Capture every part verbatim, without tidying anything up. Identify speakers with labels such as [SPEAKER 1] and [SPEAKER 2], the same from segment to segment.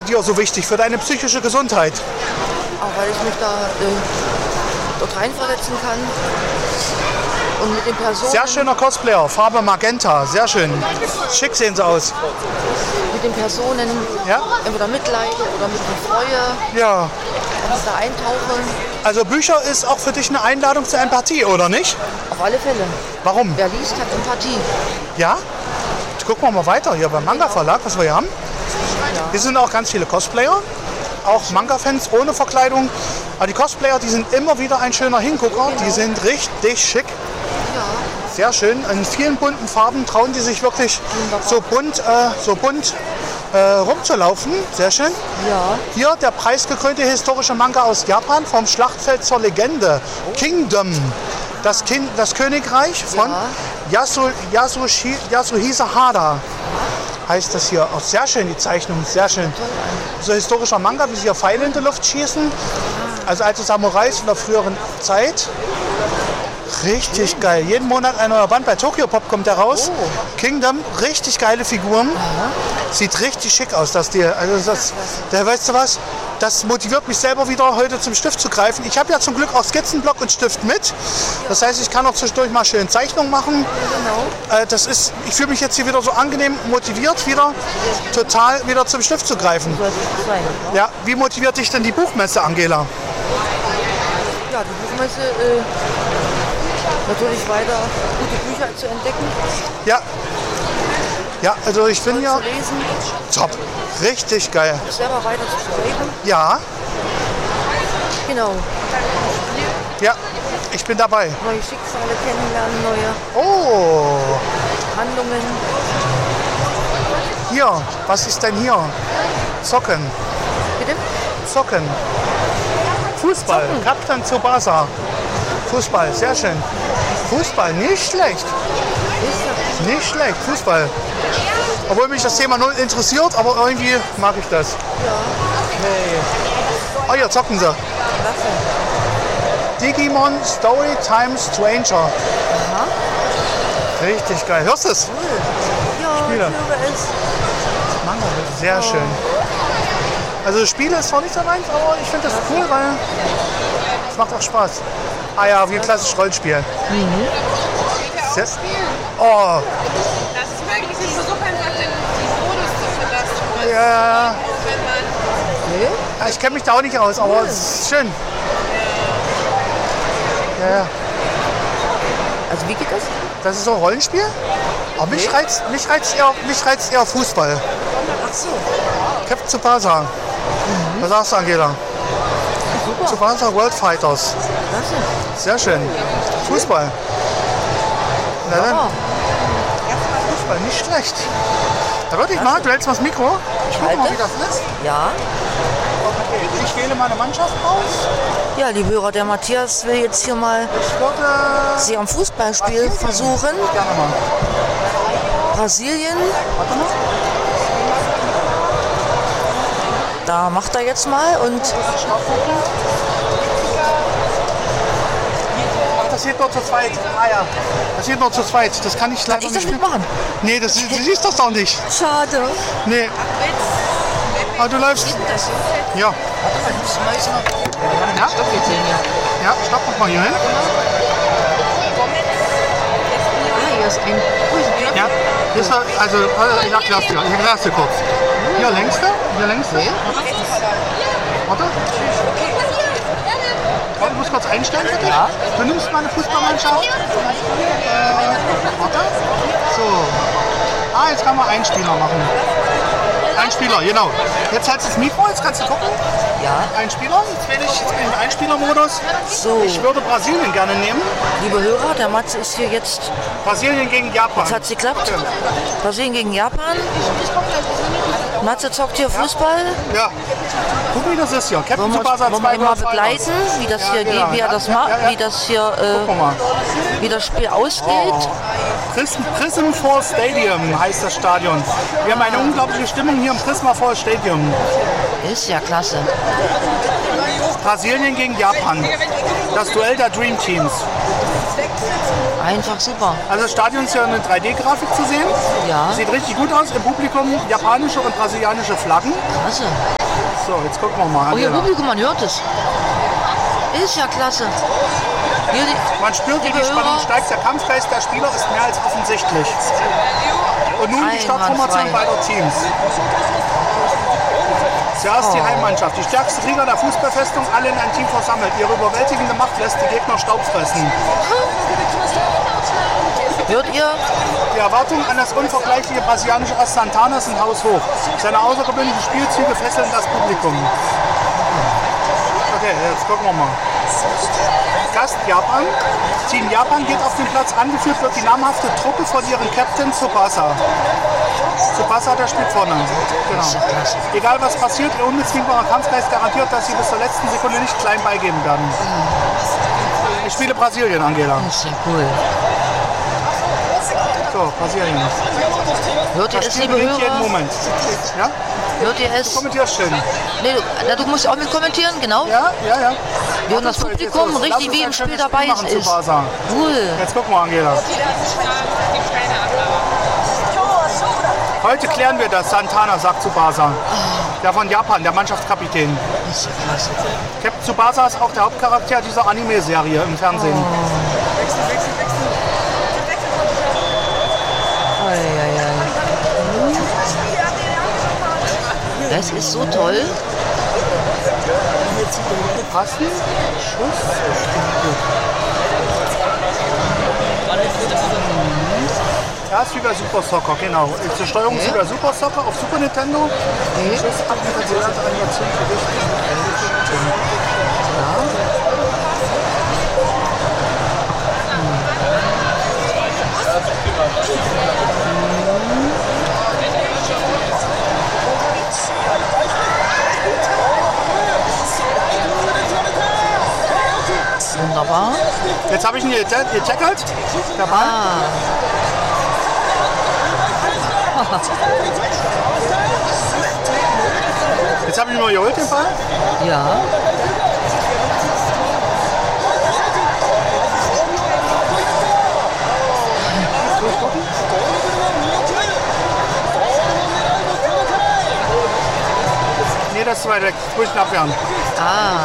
[SPEAKER 1] dir so wichtig für deine psychische Gesundheit?
[SPEAKER 2] Auch weil ich mich da äh, dort reinversetzen kann. Und mit den Personen...
[SPEAKER 1] Sehr schöner Cosplayer, Farbe Magenta, sehr schön. Schick sehen sie aus.
[SPEAKER 2] Mit den Personen
[SPEAKER 1] ja?
[SPEAKER 2] entweder mitleide oder mit mir freue.
[SPEAKER 1] Ja.
[SPEAKER 2] Und da eintauche.
[SPEAKER 1] Also Bücher ist auch für dich eine Einladung zur Empathie, oder nicht?
[SPEAKER 2] Auf alle Fälle.
[SPEAKER 1] Warum?
[SPEAKER 2] Wer liest, hat Empathie.
[SPEAKER 1] Ja? Jetzt gucken wir mal weiter hier beim Manga Verlag, was wir hier haben. Ja. Hier sind auch ganz viele Cosplayer. Auch Manga-Fans ohne Verkleidung. Aber die Cosplayer, die sind immer wieder ein schöner Hingucker. Genau. Die sind richtig schick.
[SPEAKER 2] Ja.
[SPEAKER 1] Sehr schön. In vielen bunten Farben trauen die sich wirklich so bunt, äh, so bunt äh, rumzulaufen. Sehr schön.
[SPEAKER 2] Ja.
[SPEAKER 1] Hier der preisgekrönte historische Manga aus Japan, vom Schlachtfeld zur Legende. Oh. Kingdom. Das, kind, das Königreich von ja. Yasu, Yasushi, Yasuhisa Hada. Heißt das hier. Auch sehr schön, die Zeichnung, sehr schön. So historischer Manga, wie sie hier Pfeile in die Luft schießen. Also alte Samurais in der früheren Zeit. Richtig geil. Jeden Monat ein neuer Band. Bei Tokyo Pop kommt der raus. Oh. Kingdom, richtig geile Figuren. Aha. Sieht richtig schick aus, dass die. Also das, der, weißt du was? Das motiviert mich selber wieder, heute zum Stift zu greifen. Ich habe ja zum Glück auch Skizzenblock und Stift mit. Das heißt, ich kann auch zwischendurch mal schön Zeichnungen machen. Genau. Äh, das ist, ich fühle mich jetzt hier wieder so angenehm motiviert, wieder total wieder zum Stift zu greifen. Ja, wie motiviert dich denn die Buchmesse, Angela?
[SPEAKER 2] Ja, die Buchmesse. Äh Natürlich weiter gute Bücher zu entdecken.
[SPEAKER 1] Ja. Ja, also ich bin ja.
[SPEAKER 2] Zu lesen.
[SPEAKER 1] Top. Richtig geil.
[SPEAKER 2] Selber weiter zu schreiben.
[SPEAKER 1] Ja.
[SPEAKER 2] Genau.
[SPEAKER 1] Ja, ich bin dabei.
[SPEAKER 2] Neue Schicksale kennenlernen, neue
[SPEAKER 1] oh.
[SPEAKER 2] Handlungen.
[SPEAKER 1] Hier, was ist denn hier? Zocken.
[SPEAKER 2] Bitte?
[SPEAKER 1] Zocken. Fußball.
[SPEAKER 2] Zocken.
[SPEAKER 1] Captain Tsubasa. Fußball, sehr schön. Fußball, nicht schlecht. Nicht schlecht, Fußball. Obwohl mich das Thema null interessiert, aber irgendwie mag ich das.
[SPEAKER 2] Ja.
[SPEAKER 1] Okay. Oh, hier zocken sie.
[SPEAKER 2] Was denn?
[SPEAKER 1] Digimon Story Time Stranger.
[SPEAKER 2] Aha.
[SPEAKER 1] Richtig geil. Hörst du es?
[SPEAKER 2] Cool. Ja,
[SPEAKER 1] Spiele.
[SPEAKER 2] ich höre es.
[SPEAKER 1] Manga, sehr oh. schön. Also Spiele ist zwar nicht so meins, aber ich finde das cool, weil es macht auch Spaß. Ah ja, wie ein klassisches Rollspiel.
[SPEAKER 2] Mhm.
[SPEAKER 1] Yes. Oh.
[SPEAKER 3] Das ist wirklich nicht so super, die Modus für das.
[SPEAKER 1] Ja.
[SPEAKER 3] Wenn man
[SPEAKER 2] okay.
[SPEAKER 1] Ja, ich kenne mich da auch nicht aus, aber es ist schön. Ja, ja.
[SPEAKER 2] Also wie geht das?
[SPEAKER 1] Das ist so ein Rollenspiel. Aber
[SPEAKER 2] okay.
[SPEAKER 1] mich reizt, mich reizt, eher, mich reizt eher Fußball.
[SPEAKER 2] Ach so.
[SPEAKER 1] Captain Tsubasa. Mhm. Was sagst du, Angela?
[SPEAKER 2] Super.
[SPEAKER 1] Tsubasa World Fighters. Sehr schön. Fußball. Na dann. Fußball, nicht schlecht. Da würde ich mal, du hältst mal das Mikro. Ich gucke mal, wie das ist.
[SPEAKER 2] Ja.
[SPEAKER 1] Okay, ich wähle meine Mannschaft aus.
[SPEAKER 2] Ja, liebe Hörer, der Matthias will jetzt hier mal sie am Fußballspiel versuchen.
[SPEAKER 1] Gerne mal.
[SPEAKER 2] Brasilien. Da macht er jetzt mal und.
[SPEAKER 1] Das geht nur zu zweit. Ah ja, das geht nur zu zweit. Das kann ich leider
[SPEAKER 2] kann ich
[SPEAKER 1] nicht
[SPEAKER 2] das mitmachen.
[SPEAKER 1] Nee, das, du siehst das doch nicht.
[SPEAKER 2] Schade.
[SPEAKER 1] Nee. Aber du läufst. Ja.
[SPEAKER 2] Ja?
[SPEAKER 1] Ja, stopp noch mal hier hin.
[SPEAKER 2] Ah, hier ist ein.
[SPEAKER 1] Ja, das war, also ich erklär's dir, ich erklär's dir kurz. Hier längste, hier längste. Warte. Du musst kurz einstellen für dich. Ja. Du nimmst meine Fußballmannschaft. Äh, warte. So. Ah, jetzt kann man einen Spieler machen. Ein Spieler, genau. Jetzt hältst du das Mikro, jetzt kannst du gucken.
[SPEAKER 2] Ja.
[SPEAKER 1] Ein Spieler, jetzt bin ich, jetzt bin ich im Einspielermodus.
[SPEAKER 2] So.
[SPEAKER 1] Ich würde Brasilien gerne nehmen.
[SPEAKER 2] Liebe Hörer, der Matze ist hier jetzt.
[SPEAKER 1] Brasilien gegen Japan.
[SPEAKER 2] Jetzt hat es geklappt. Brasilien gegen Japan. Matze zockt hier Fußball.
[SPEAKER 1] Ja. Guck, wie das ist hier. Captain
[SPEAKER 2] Wollen wir,
[SPEAKER 1] Tsubasa
[SPEAKER 2] wollen wir ihn mal begleiten, wie das
[SPEAKER 1] ja,
[SPEAKER 2] hier
[SPEAKER 1] genau.
[SPEAKER 2] geht, wie er das
[SPEAKER 1] ja,
[SPEAKER 2] macht,
[SPEAKER 1] ja, ja.
[SPEAKER 2] wie das hier, äh, wie das Spiel ausgeht.
[SPEAKER 1] Oh. Prism, Prism Four Stadium heißt das Stadion. Wir haben eine unglaubliche Stimmung hier im Prisma Four Stadium.
[SPEAKER 2] Ist ja klasse.
[SPEAKER 1] Brasilien gegen Japan. Das Duell der Dream Teams.
[SPEAKER 2] Einfach super.
[SPEAKER 1] Also das Stadion ist ja eine drei D-Grafik zu sehen.
[SPEAKER 2] Ja.
[SPEAKER 1] Sieht richtig gut aus. Im Publikum japanische und brasilianische Flaggen.
[SPEAKER 2] Klasse.
[SPEAKER 1] So, jetzt gucken wir mal.
[SPEAKER 2] Oh, hier
[SPEAKER 1] Angela.
[SPEAKER 2] Publikum, man hört es. Ist ja klasse. Hier die,
[SPEAKER 1] Man spürt, wie die Spannung steigt. Der Kampfgeist der Spieler ist mehr als offensichtlich. Und nun die Startformation
[SPEAKER 2] Einwandfrei.
[SPEAKER 1] beider Teams. Zuerst die Heimmannschaft, die stärkste Krieger der Fußballfestung, alle in ein Team versammelt. Ihre überwältigende Macht lässt die Gegner Staub fressen.
[SPEAKER 2] hört ihr?
[SPEAKER 1] Die Erwartungen an das unvergleichliche brasilianische Ass Santana sind haushoch. Seine außergewöhnlichen Spielzüge fesseln das Publikum. Okay, jetzt gucken wir mal. Gast Japan. Team Japan geht auf den Platz. Angeführt wird die namhafte Truppe von ihrem Captain Tsubasa. Tsubasa, der spielt vorne. Genau. Egal was passiert, ihr unbezwingbarer Kampfgeist garantiert, dass sie bis zur letzten Sekunde nicht klein beigeben werden. Ich spiele Brasilien, Angela.
[SPEAKER 2] Das ist ja cool.
[SPEAKER 1] So, Brasilien.
[SPEAKER 2] Hört ihr
[SPEAKER 1] Das
[SPEAKER 2] es,
[SPEAKER 1] Spiel
[SPEAKER 2] liebe
[SPEAKER 1] gewinnt jeden
[SPEAKER 2] Hörer?
[SPEAKER 1] Moment. Ja?
[SPEAKER 2] Hört ihr es?
[SPEAKER 1] Kommentierst schön.
[SPEAKER 2] Nee, du, na, du musst auch mit kommentieren, genau.
[SPEAKER 1] Ja, ja, ja.
[SPEAKER 2] Wir hören das
[SPEAKER 1] So, jetzt
[SPEAKER 2] Publikum
[SPEAKER 1] geht's los.
[SPEAKER 2] richtig
[SPEAKER 1] Lass
[SPEAKER 2] wie im
[SPEAKER 1] uns ein
[SPEAKER 2] Spiel
[SPEAKER 1] schönes
[SPEAKER 2] dabei
[SPEAKER 1] machen zu
[SPEAKER 2] ist.
[SPEAKER 1] Barca.
[SPEAKER 2] Cool.
[SPEAKER 1] Jetzt gucken wir, Angela. Heute klären wir das. Santana sagt Tsubasa. Der von Japan, der Mannschaftskapitän.
[SPEAKER 2] Das ist ja klasse.
[SPEAKER 1] Captain Tsubasa ist auch der Hauptcharakter dieser Anime-Serie im Fernsehen.
[SPEAKER 2] Ei, ei, ei. Das ist so toll.
[SPEAKER 1] Passen, Schuss. Ja, ist wie bei Super Soccer, genau. Die Steuerung ist wie bei Super Soccer auf Super Nintendo. Schuss, Applikation, Animation, Gewicht.
[SPEAKER 2] Wunderbar.
[SPEAKER 1] Jetzt habe ich ihn getackelt, der Ball.
[SPEAKER 2] Ah.
[SPEAKER 1] Jetzt habe ich ihn mal geholt, den Ball.
[SPEAKER 2] Ja.
[SPEAKER 1] Nee, das ist weit weg. Ruhig abwehren.
[SPEAKER 2] Ah.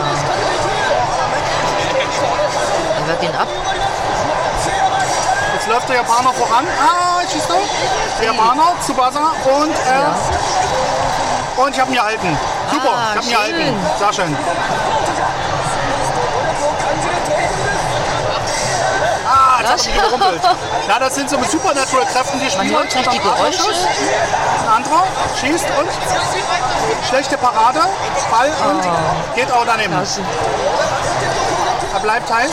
[SPEAKER 2] Er wehrt ihn ab.
[SPEAKER 1] Jetzt läuft der Japaner voran. Ah, schießt er. Der Japaner, Tsubasa und äh,
[SPEAKER 2] Ja.
[SPEAKER 1] und ich habe ihn gehalten. Super,
[SPEAKER 2] Ah,
[SPEAKER 1] ich habe ihn
[SPEAKER 2] schön.
[SPEAKER 1] gehalten. Sehr schön. Ah, jetzt hat er mich überrumpelt. Ja, das sind so mit Supernatural-Kräften, die
[SPEAKER 2] Man
[SPEAKER 1] spielen.
[SPEAKER 2] hört richtig Geräusche.
[SPEAKER 1] Ein anderer schießt und schlechte Parade. Ball und geht auch daneben.
[SPEAKER 2] Klasse.
[SPEAKER 1] Er bleibt heiß.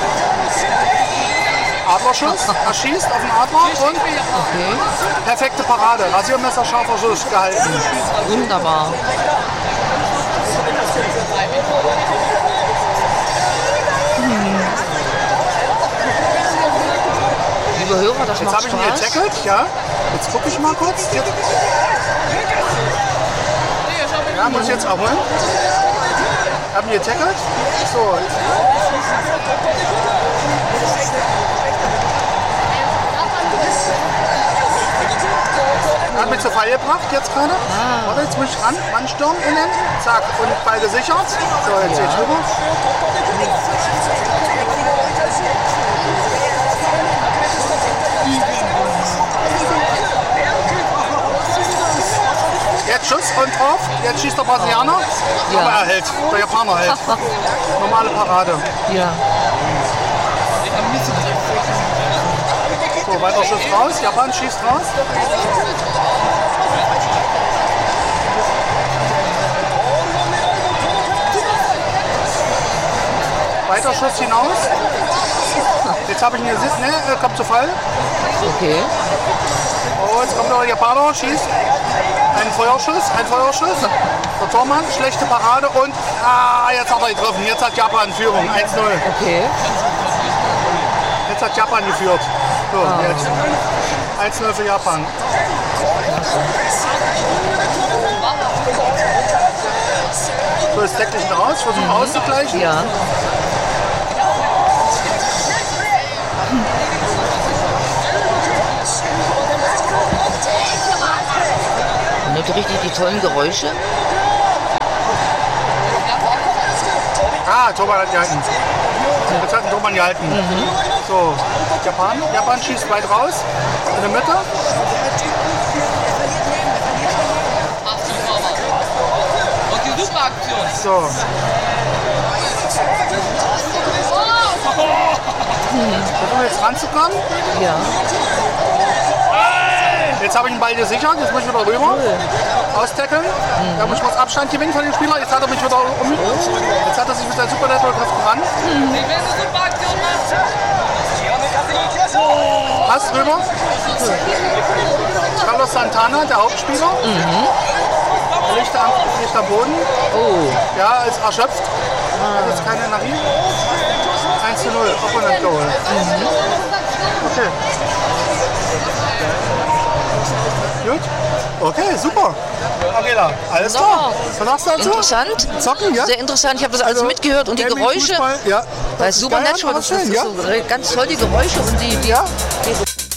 [SPEAKER 1] Adlerschuss, er schießt auf den Adler und
[SPEAKER 2] Okay.
[SPEAKER 1] perfekte Parade. Rasiermesser, scharfer Schuss gehalten.
[SPEAKER 2] Wunderbar. Liebe Hörer, das
[SPEAKER 1] Jetzt
[SPEAKER 2] macht
[SPEAKER 1] habe ich ihn
[SPEAKER 2] Spaß.
[SPEAKER 1] getackelt, ja. Jetzt gucke ich mal kurz. Jetzt. Ja, muss ich jetzt erholen. Ich habe ihn getackelt. So. Er hat mich zu Fall gebracht jetzt gerade.
[SPEAKER 2] Ah.
[SPEAKER 1] Warte, jetzt muss ich ran. Ranstürmen innen. Zack. Und Ball gesichert. So, jetzt gehe ich rüber. Jetzt Schuss und drauf. Jetzt schießt der Brasilianer.
[SPEAKER 2] Ja.
[SPEAKER 1] Aber er hält. Der Japaner hält. Normale Parade.
[SPEAKER 2] Ja.
[SPEAKER 1] So, weiter Schuss raus. Japan schießt raus. Weiter Schuss hinaus. Jetzt habe ich ihn gesehen. Ne, er kommt zu Fall.
[SPEAKER 2] Okay.
[SPEAKER 1] Oh, jetzt kommt der Japaner, schießt. Ein Feuerschuss, ein Feuerschuss. Der Tormann, schlechte Parade und ah, jetzt hat er getroffen. Jetzt hat Japan Führung. eins null.
[SPEAKER 2] Okay.
[SPEAKER 1] Jetzt hat Japan geführt. So, jetzt. eins null für Japan. So, jetzt decke ich ihn raus, versuche auszugleichen.
[SPEAKER 2] Ja. Und richtig die tollen Geräusche.
[SPEAKER 1] Ah, Torwart hat gehalten. Jetzt hat ein Torwart gehalten. Mhm. So, Japan. Japan schießt weit raus. In der Mitte.
[SPEAKER 3] Und die super Aktion.
[SPEAKER 1] So. Versuchen wir jetzt ranzukommen.
[SPEAKER 2] Ja.
[SPEAKER 1] Jetzt habe ich den Ball gesichert, jetzt muss ich wieder rüber. Austackeln. Mhm. Da muss ich was Abstand gewinnen von dem Spieler. Jetzt hat er mich wieder um. Jetzt hat er sich mit seinen Super-Network-Kräften ran.
[SPEAKER 3] Ich will eine super Aktion machen.
[SPEAKER 1] Pass rüber. Carlos Santana, der Hauptspieler. Mhm. Licht am, Licht am Boden.
[SPEAKER 2] Oh.
[SPEAKER 1] Ja, ist erschöpft. Hat jetzt keine Energie. eins zu null, Opponent Goal. Mhm. Okay. Gut. Okay, super. Angela, alles klar. Was sagst du dazu?
[SPEAKER 2] Interessant.
[SPEAKER 1] Zocken, ja?
[SPEAKER 2] Sehr interessant. Ich habe das alles
[SPEAKER 1] Also,
[SPEAKER 2] mitgehört und die
[SPEAKER 1] Gaming,
[SPEAKER 2] Geräusche.
[SPEAKER 1] Fußball, ja.
[SPEAKER 2] Bei
[SPEAKER 1] Das ist geil,
[SPEAKER 2] Supernatural, das
[SPEAKER 1] aber
[SPEAKER 2] ist
[SPEAKER 1] schön, ja?
[SPEAKER 2] so ganz toll, die Geräusche und die, die,
[SPEAKER 1] Ja.
[SPEAKER 2] die